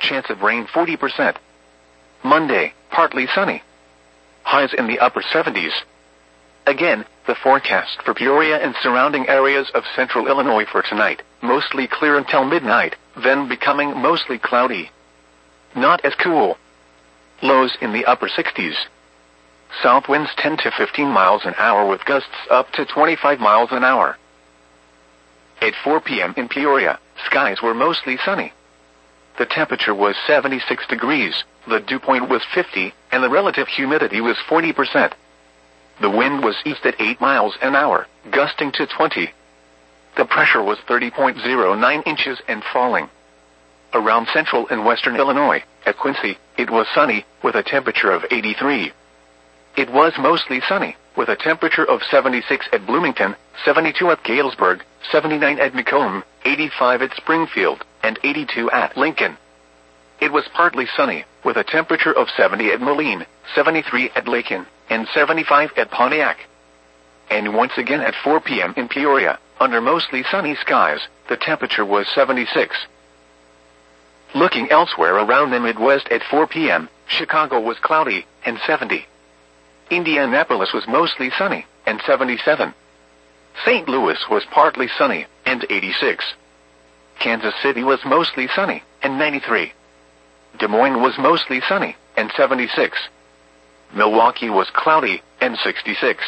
chance of rain 40%. Monday, partly sunny. Highs in the upper 70s. Again, the forecast for Peoria and surrounding areas of central Illinois for tonight, mostly clear until midnight, then becoming mostly cloudy. Not as cool. Lows in the upper 60s. South winds 10 to 15 miles an hour with gusts up to 25 miles an hour. At 4 p.m. in Peoria, skies were mostly sunny. The temperature was 76 degrees, the dew point was 50, and the relative humidity was 40%. The wind was east at 8 miles an hour, gusting to 20. The pressure was 30.09 inches and falling. Around central and western Illinois, at Quincy, it was sunny, with a temperature of 83. It was mostly sunny, with a temperature of 76 at Bloomington, 72 at Galesburg, 79 at Macomb, 85 at Springfield, and 82 at Lincoln. It was partly sunny, with a temperature of 70 at Moline, 73 at Lakin, and 75 at Pontiac. And once again at 4 p.m. in Peoria, under mostly sunny skies, the temperature was 76. Looking elsewhere around the Midwest at 4 p.m., Chicago was cloudy, and 70. Indianapolis was mostly sunny, and 77. St. Louis was partly sunny, and 86. Kansas City was mostly sunny, and 93. Des Moines was mostly sunny, and 76. Milwaukee was cloudy, and 66.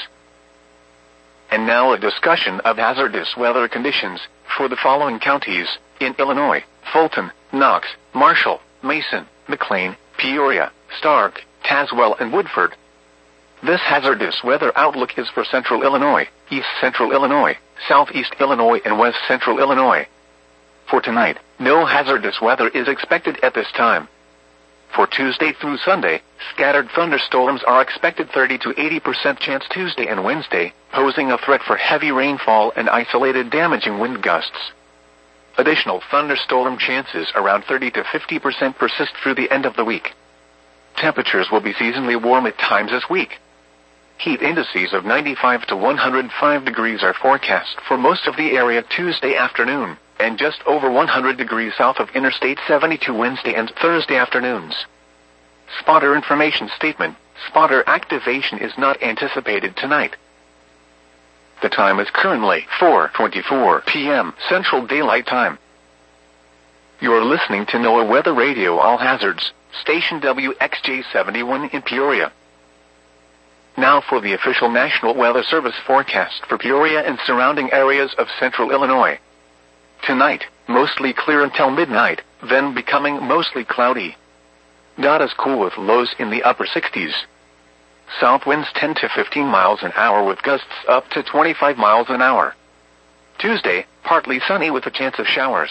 And now a discussion of hazardous weather conditions for the following counties in Illinois: Fulton, Knox, Marshall, Mason, McLean, Peoria, Stark, Tazewell, and Woodford. This hazardous weather outlook is for central Illinois, east central Illinois, southeast Illinois, and west central Illinois. For tonight, no hazardous weather is expected at this time. For Tuesday through Sunday, scattered thunderstorms are expected. 30 to 80% chance Tuesday and Wednesday, posing a threat for heavy rainfall and isolated damaging wind gusts. Additional thunderstorm chances around 30 to 50% persist through the end of the week. Temperatures will be seasonally warm at times this week. Heat indices of 95 to 105 degrees are forecast for most of the area Tuesday afternoon, and just over 100 degrees south of Interstate 72 Wednesday and Thursday afternoons. Spotter information statement: spotter activation is not anticipated tonight. The time is currently 4:24 p.m. Central Daylight Time. You're listening to NOAA Weather Radio All Hazards, station WXJ71 in Peoria. Now for the official National Weather Service forecast for Peoria and surrounding areas of central Illinois. Tonight, mostly clear until midnight, then becoming mostly cloudy. Not as cool with lows in the upper 60s. South winds 10 to 15 miles an hour with gusts up to 25 miles an hour. Tuesday, partly sunny with a chance of showers.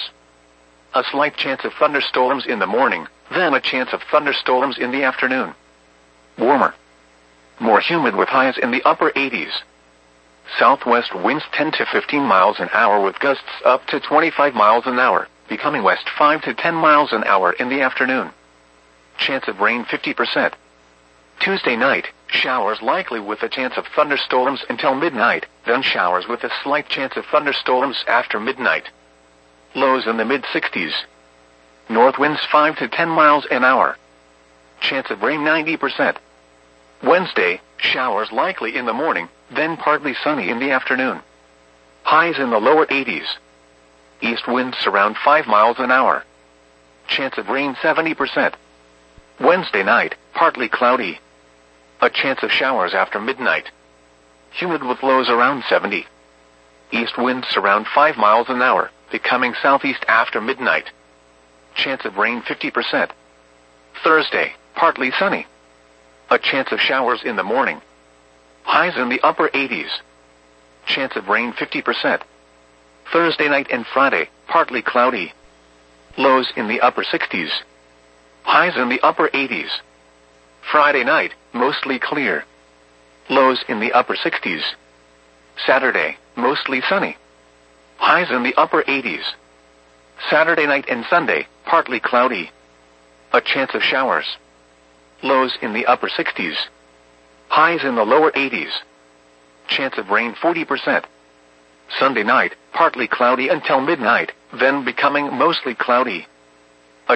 A slight chance of thunderstorms in the morning, then a chance of thunderstorms in the afternoon. Warmer. More humid with highs in the upper 80s. Southwest winds 10 to 15 miles an hour with gusts up to 25 miles an hour, becoming west 5 to 10 miles an hour in the afternoon. Chance of rain 50%. Tuesday night, showers likely with a chance of thunderstorms until midnight, then showers with a slight chance of thunderstorms after midnight. Lows in the mid-60s. North winds 5 to 10 miles an hour. Chance of rain 90%. Wednesday, showers likely in the morning, then partly sunny in the afternoon. Highs in the lower 80s. East winds around 5 miles an hour. Chance of rain 70%. Wednesday night, partly cloudy. A chance of showers after midnight. Humid with lows around 70. East winds around 5 miles an hour, becoming southeast after midnight. Chance of rain 50%. Thursday, partly sunny. A chance of showers in the morning. Highs in the upper 80s. Chance of rain 50%. Thursday night and Friday, partly cloudy. Lows in the upper 60s. Highs in the upper 80s. Friday night, mostly clear. Lows in the upper 60s. Saturday, mostly sunny. Highs in the upper 80s. Saturday night and Sunday, partly cloudy. A chance of showers. Lows in the upper 60s. Highs in the lower 80s. Chance of rain 40%. Sunday night, partly cloudy until midnight, then becoming mostly cloudy.